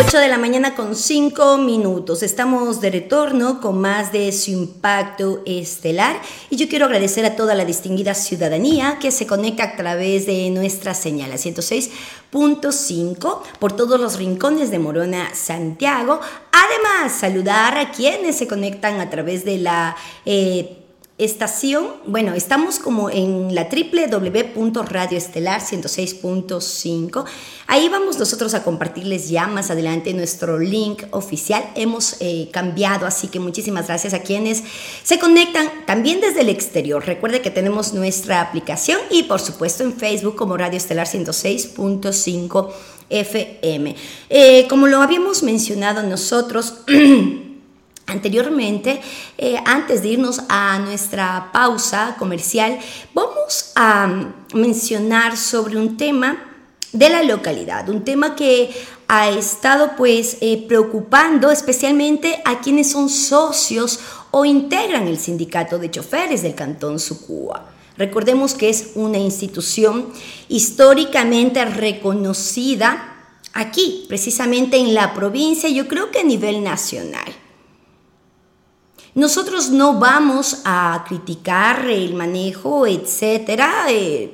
8 de la mañana con 5 minutos. Estamos de retorno con más de Su Impacto Estelar y yo quiero agradecer a toda la distinguida ciudadanía que se conecta a través de nuestra señal a 106.5 por todos los rincones de Morona, Santiago. Además, saludar a quienes se conectan a través de la estación. Bueno, estamos como en la www.radioestelar 106.5. Ahí vamos nosotros a compartirles ya más adelante nuestro link oficial. Hemos cambiado, así que muchísimas gracias a quienes se conectan también desde el exterior. Recuerde que tenemos nuestra aplicación y por supuesto en Facebook como Radio Estelar 106.5 FM. Como lo habíamos mencionado nosotros anteriormente, antes de irnos a nuestra pausa comercial, vamos a mencionar sobre un tema de la localidad, un tema que ha estado preocupando especialmente a quienes son socios o integran el sindicato de choferes del Cantón Sucúa. Recordemos que es una institución históricamente reconocida aquí, precisamente en la provincia, yo creo que a nivel nacional. Nosotros no vamos a criticar el manejo, etcétera,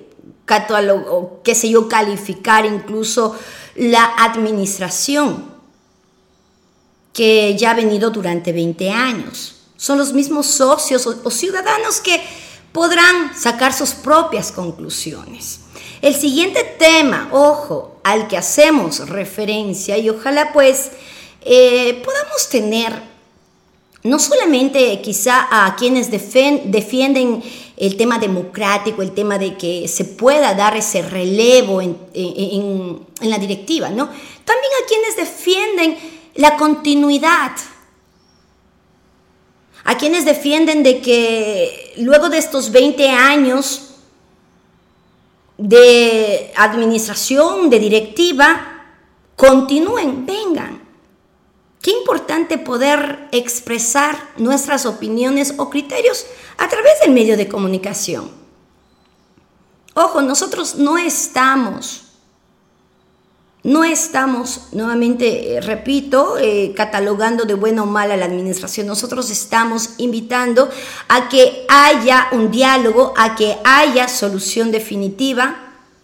calificar incluso la administración que ya ha venido durante 20 años. Son los mismos socios o ciudadanos que podrán sacar sus propias conclusiones. El siguiente tema, ojo, al que hacemos referencia y ojalá podamos tener no solamente quizá a quienes defienden el tema democrático, el tema de que se pueda dar ese relevo en la directiva, ¿no? También a quienes defienden la continuidad, a quienes defienden de que luego de estos 20 años de administración, de directiva, continúen, vengan. Qué importante poder expresar nuestras opiniones o criterios a través del medio de comunicación. Ojo, nosotros no estamos, nuevamente repito, catalogando de buena o mala a la administración. Nosotros estamos invitando a que haya un diálogo, a que haya solución definitiva.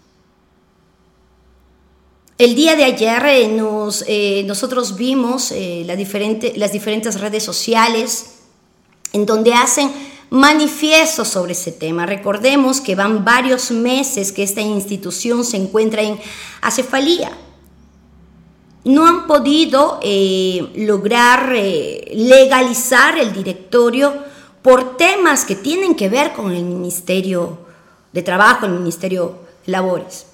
El día de ayer nosotros vimos las diferentes redes sociales en donde hacen manifiestos sobre ese tema. Recordemos que van varios meses que esta institución se encuentra en acefalía. No han podido lograr legalizar el directorio por temas que tienen que ver con el Ministerio de Trabajo, el Ministerio de Labores.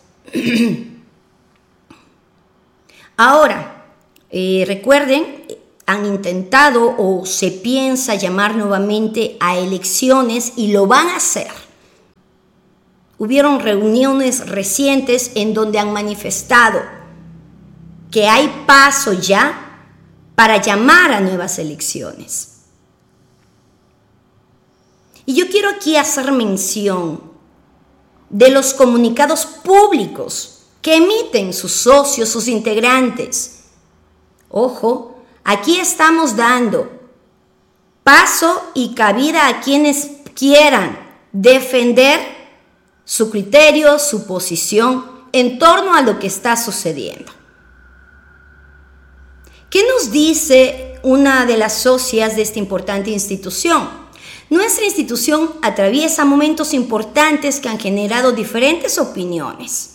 Ahora, recuerden, han intentado o se piensa llamar nuevamente a elecciones y lo van a hacer. Hubieron reuniones recientes en donde han manifestado que hay paso ya para llamar a nuevas elecciones. Y yo quiero aquí hacer mención de los comunicados públicos que emiten sus socios, sus integrantes. Ojo, aquí estamos dando paso y cabida a quienes quieran defender su criterio, su posición en torno a lo que está sucediendo. ¿Qué nos dice una de las socias de esta importante institución? Nuestra institución atraviesa momentos importantes que han generado diferentes opiniones.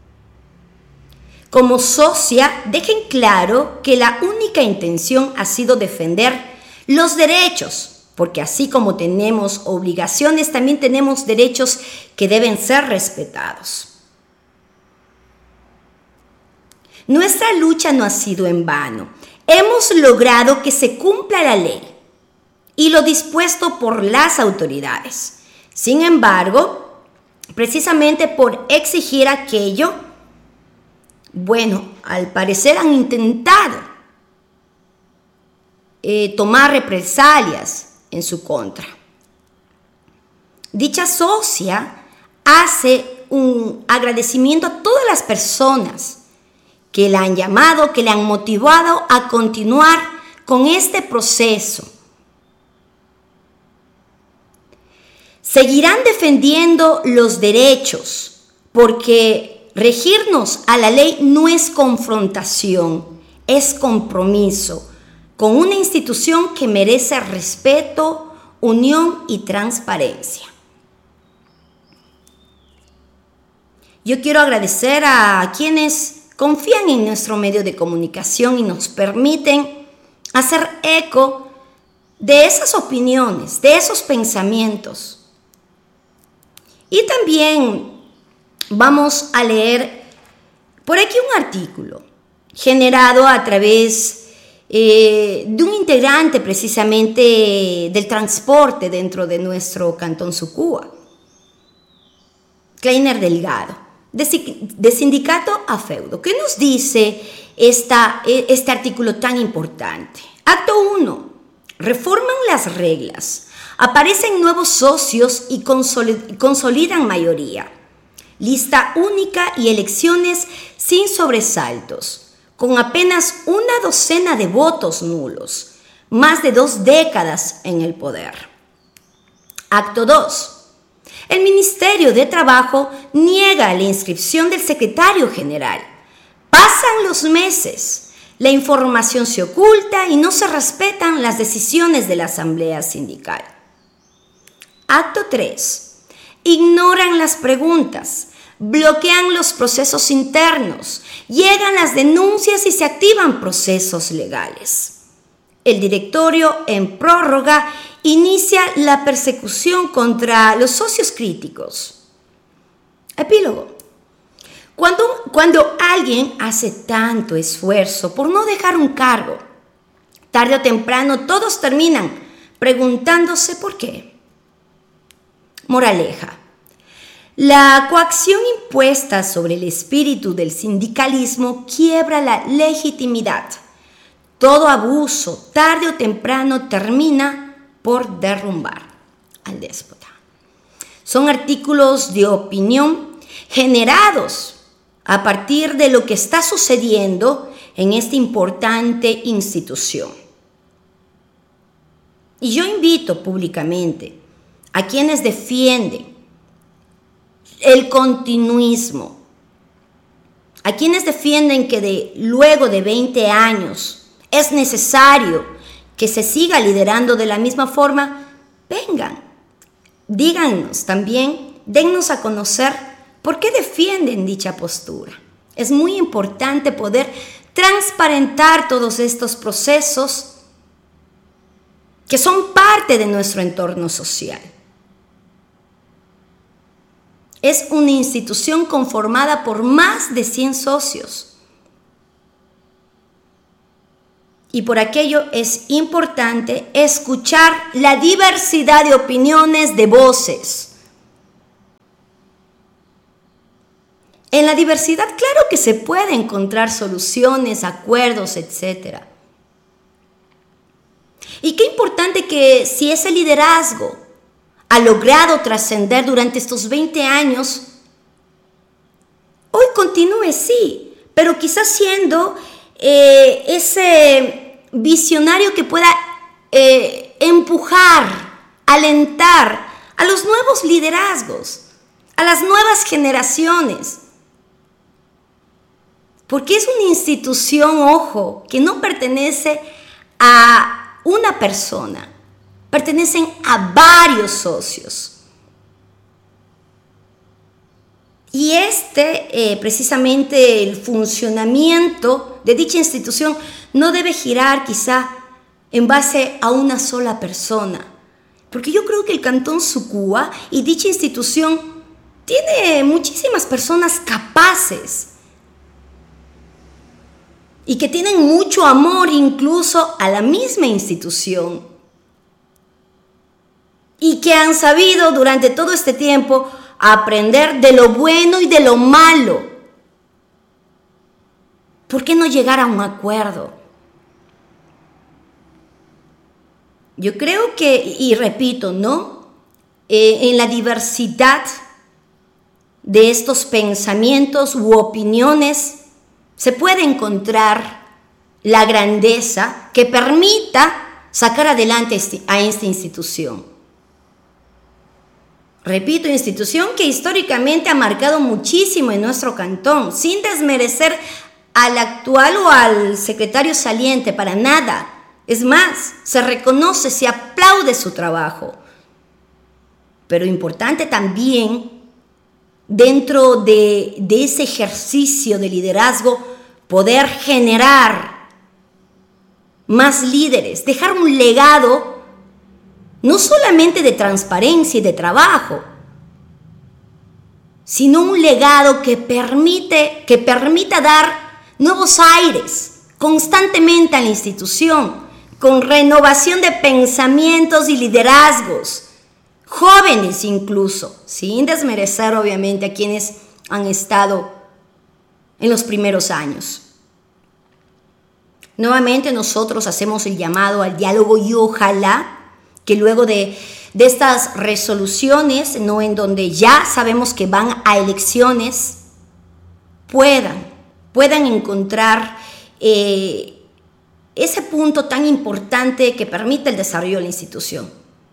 Como socia, dejen claro que la única intención ha sido defender los derechos, porque así como tenemos obligaciones, también tenemos derechos que deben ser respetados. Nuestra lucha no ha sido en vano. Hemos logrado que se cumpla la ley y lo dispuesto por las autoridades. Sin embargo, precisamente por exigir aquello, al parecer han intentado tomar represalias en su contra. Dicha socia hace un agradecimiento a todas las personas que la han llamado, que le han motivado a continuar con este proceso. Seguirán defendiendo los derechos, porque regirnos a la ley no es confrontación, es compromiso con una institución que merece respeto, unión y transparencia. Yo quiero agradecer a quienes confían en nuestro medio de comunicación y nos permiten hacer eco de esas opiniones, de esos pensamientos. Y también vamos a leer por aquí un artículo generado a través de un integrante precisamente del transporte dentro de nuestro Cantón Sucúa, Kleiner Delgado, de Sindicato Afeudo. ¿Qué nos dice este artículo tan importante? Acto 1. Reforman las reglas. Aparecen nuevos socios y consolidan mayoría. Lista única y elecciones sin sobresaltos, con apenas una docena de votos nulos, más de 2 décadas en el poder. Acto 2. El Ministerio de Trabajo niega la inscripción del secretario general. Pasan los meses, la información se oculta y no se respetan las decisiones de la Asamblea Sindical. Acto 3. Ignoran las preguntas, bloquean los procesos internos, llegan las denuncias y se activan procesos legales. El directorio, en prórroga, inicia la persecución contra los socios críticos. Epílogo. Cuando alguien hace tanto esfuerzo por no dejar un cargo, tarde o temprano todos terminan preguntándose por qué. Moraleja. La coacción impuesta sobre el espíritu del sindicalismo quiebra la legitimidad. Todo abuso, tarde o temprano, termina por derrumbar al déspota. Son artículos de opinión generados a partir de lo que está sucediendo en esta importante institución. Y yo invito públicamente a quienes defienden el continuismo, a quienes defienden que luego de 20 años es necesario que se siga liderando de la misma forma, vengan, díganos también, dennos a conocer por qué defienden dicha postura. Es muy importante poder transparentar todos estos procesos que son parte de nuestro entorno social. Es una institución conformada por más de 100 socios. Y por aquello es importante escuchar la diversidad de opiniones, de voces. En la diversidad, claro que se puede encontrar soluciones, acuerdos, etc. Y qué importante que si ese liderazgo ha logrado trascender durante estos 20 años, hoy continúe, sí, pero quizás siendo ese visionario que pueda empujar, alentar a los nuevos liderazgos, a las nuevas generaciones. Porque es una institución, ojo, que no pertenece a una persona, pertenecen a varios socios. Y precisamente el funcionamiento de dicha institución no debe girar quizá en base a una sola persona. Porque yo creo que el Cantón Sucúa y dicha institución tiene muchísimas personas capaces y que tienen mucho amor incluso a la misma institución y que han sabido durante todo este tiempo aprender de lo bueno y de lo malo. ¿Por qué no llegar a un acuerdo? Yo creo que, y repito, ¿no? En la diversidad de estos pensamientos u opiniones se puede encontrar la grandeza que permita sacar adelante a esta institución. Repito, institución que históricamente ha marcado muchísimo en nuestro cantón, sin desmerecer al actual o al secretario saliente, para nada. Es más, se reconoce, se aplaude su trabajo. Pero importante también, dentro de ese ejercicio de liderazgo, poder generar más líderes, dejar un legado no solamente de transparencia y de trabajo, sino un legado que permita dar nuevos aires constantemente a la institución, con renovación de pensamientos y liderazgos, jóvenes incluso, sin desmerecer obviamente a quienes han estado en los primeros años. Nuevamente nosotros hacemos el llamado al diálogo y ojalá que luego de estas resoluciones, ¿no?, en donde ya sabemos que van a elecciones, puedan encontrar ese punto tan importante que permite el desarrollo de la institución.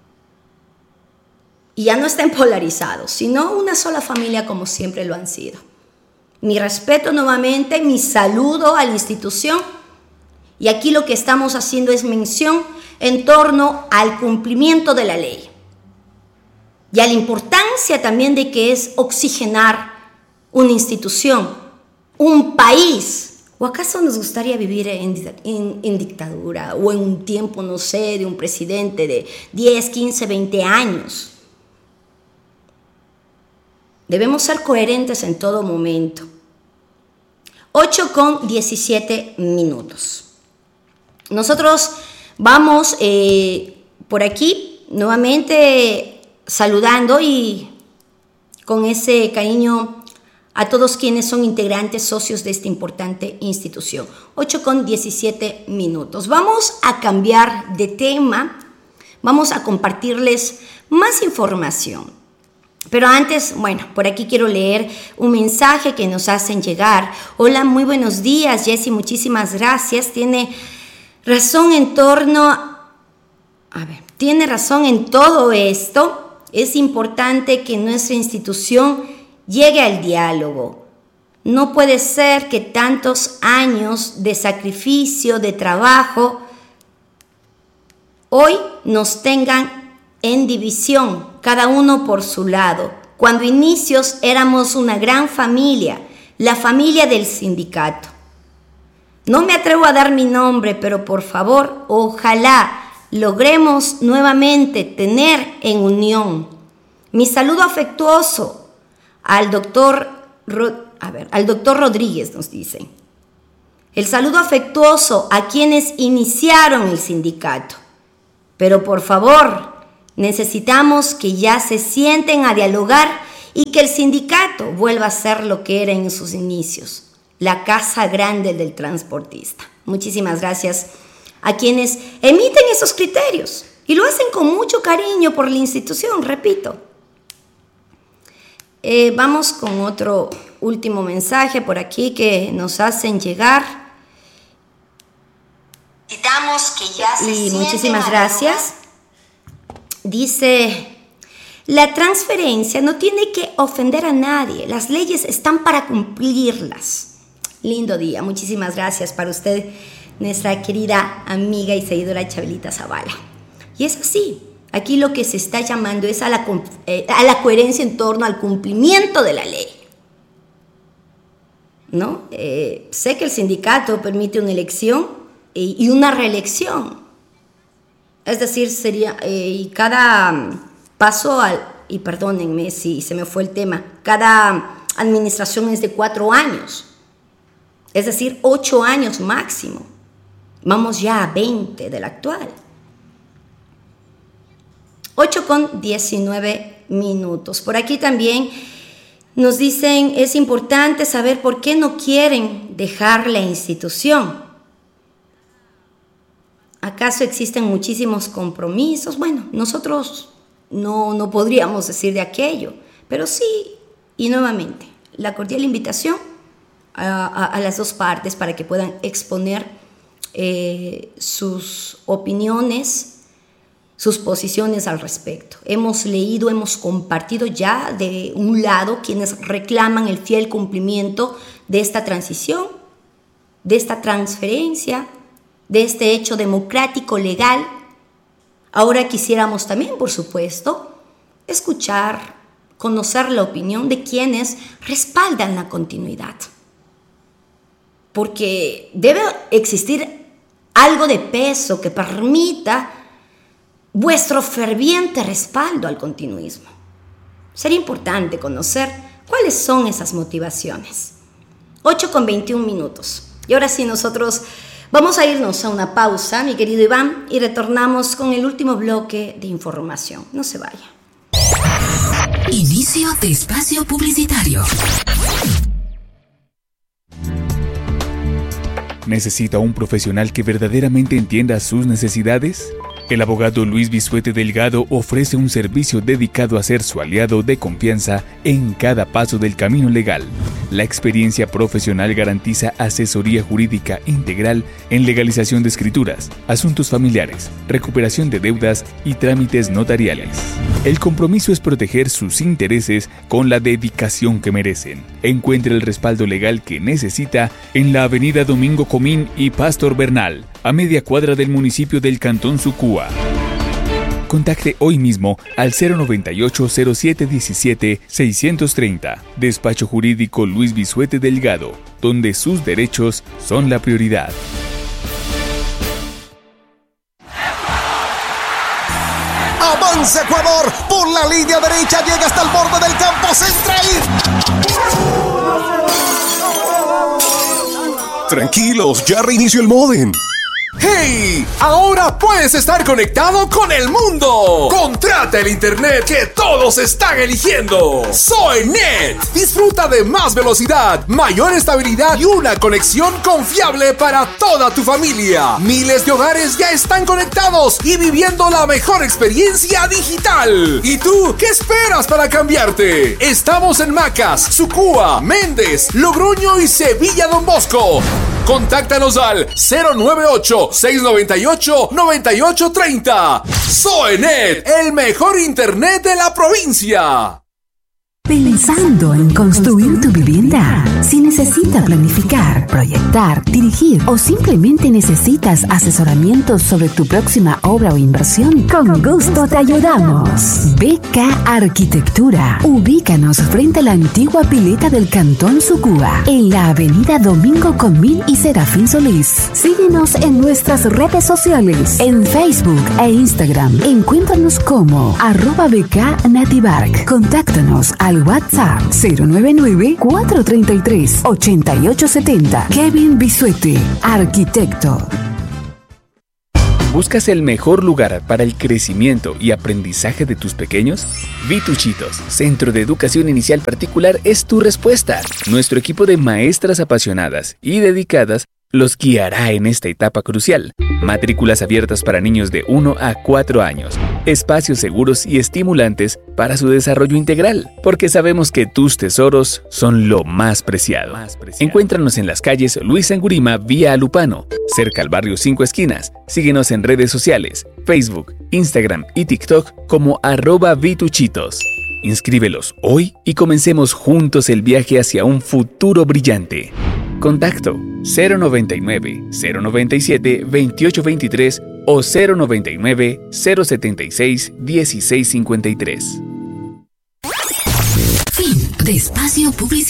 Y ya no estén polarizados, sino una sola familia como siempre lo han sido. Mi respeto nuevamente, mi saludo a la institución. Y aquí lo que estamos haciendo es mención en torno al cumplimiento de la ley y a la importancia también de que es oxigenar una institución, un país. ¿O acaso nos gustaría vivir en dictadura o en un tiempo, no sé, de un presidente de 10, 15, 20 años? Debemos ser coherentes en todo momento. 8:17. Nosotros vamos por aquí nuevamente saludando y con ese cariño a todos quienes son integrantes, socios de esta importante institución. 8:17. Vamos a cambiar de tema, vamos a compartirles más información. Pero antes, bueno, por aquí quiero leer un mensaje que nos hacen llegar. Hola, muy buenos días, Jessy, muchísimas gracias. Tiene razón en todo esto. Es importante que nuestra institución llegue al diálogo. No puede ser que tantos años de sacrificio, de trabajo, hoy nos tengan en división, cada uno por su lado. Cuando inicios éramos una gran familia, la familia del sindicato. No me atrevo a dar mi nombre, pero por favor, ojalá logremos nuevamente tener en unión. Mi saludo afectuoso al doctor Rodríguez, nos dicen. El saludo afectuoso a quienes iniciaron el sindicato. Pero por favor, necesitamos que ya se sienten a dialogar y que el sindicato vuelva a ser lo que era en sus inicios, la casa grande del transportista. Muchísimas gracias a quienes emiten esos criterios y lo hacen con mucho cariño por la institución, repito. Vamos con otro último mensaje por aquí que nos hacen llegar. Y muchísimas gracias. Dice, la transferencia no tiene que ofender a nadie, las leyes están para cumplirlas. Lindo día, muchísimas gracias para usted, nuestra querida amiga y seguidora Chabelita Zavala. Y es así, aquí lo que se está llamando es a la coherencia en torno al cumplimiento de la ley. ¿No? Sé que el sindicato permite una elección y una reelección. Es decir, sería, y cada paso, y perdónenme si se me fue el tema, cada administración es de 4 años. Es decir, 8 años máximo. Vamos ya a 20 del actual. 8:19. Por aquí también nos dicen, es importante saber por qué no quieren dejar la institución. ¿Acaso existen muchísimos compromisos? Bueno, nosotros no podríamos decir de aquello, pero sí, y nuevamente, la cordial invitación a las dos partes para que puedan exponer sus opiniones, sus posiciones al respecto. Hemos leído, hemos compartido ya de un lado quienes reclaman el fiel cumplimiento de esta transición, de esta transferencia, de este hecho democrático legal. Ahora quisiéramos también, por supuesto, escuchar, conocer la opinión de quienes respaldan la continuidad. Porque debe existir algo de peso que permita vuestro ferviente respaldo al continuismo. Sería importante conocer cuáles son esas motivaciones. 8:21. Y ahora sí, nosotros vamos a irnos a una pausa, mi querido Iván, y retornamos con el último bloque de información. No se vaya. Inicio de espacio publicitario. ¿Necesita un profesional que verdaderamente entienda sus necesidades? El abogado Luis Bisuete Delgado ofrece un servicio dedicado a ser su aliado de confianza en cada paso del camino legal. La experiencia profesional garantiza asesoría jurídica integral en legalización de escrituras, asuntos familiares, recuperación de deudas y trámites notariales. El compromiso es proteger sus intereses con la dedicación que merecen. Encuentre el respaldo legal que necesita en la avenida Domingo Comín y Pastor Bernal, a media cuadra del municipio del Cantón Sucúa. Contacte hoy mismo al 098-0717-630. Despacho Jurídico Luis Bisuete Delgado, donde sus derechos son la prioridad. Avanza Ecuador, por la línea derecha llega hasta el borde del campo central. Tranquilos, ya reinició el módem. ¡Hey! Ahora puedes estar conectado con el mundo. Contrata el internet que todos están eligiendo. Soynet. Disfruta de más velocidad, mayor estabilidad y una conexión confiable para toda tu familia. Miles de hogares ya están conectados y viviendo la mejor experiencia digital. ¿Y tú qué esperas para cambiarte? Estamos en Macas, Sucúa, Méndez, Logroño y Sevilla Don Bosco. Contáctanos al 098-698-9830. Soynet, el mejor internet de la provincia. Pensando en construir tu vivienda. Si necesitas planificar, proyectar, dirigir o simplemente necesitas asesoramiento sobre tu próxima obra o inversión, con gusto te ayudamos. BK Arquitectura. Ubícanos frente a la antigua pileta del Cantón Sucúa, en la avenida Domingo Comín y Serafín Solís. Síguenos en nuestras redes sociales, en Facebook e Instagram. Encuéntranos como @BK Nativark. Contáctanos al WhatsApp 099-433-8870. Kevin Bisuete, arquitecto. ¿Buscas el mejor lugar para el crecimiento y aprendizaje de tus pequeños? Vituchitos, Centro de Educación Inicial Particular, es tu respuesta. Nuestro equipo de maestras apasionadas y dedicadas los guiará en esta etapa crucial. Matrículas abiertas para niños de 1 a 4 años. Espacios seguros y estimulantes para su desarrollo integral, porque sabemos que tus tesoros son lo más preciado. Encuéntranos en las calles Luis Angurima vía Alupano, cerca al barrio 5 Esquinas. Síguenos en redes sociales, Facebook, Instagram y TikTok como @Vituchitos. Inscríbelos hoy y comencemos juntos el viaje hacia un futuro brillante. Contacto 099-097-2823 o 099-076-1653. Fin de espacio publicitario.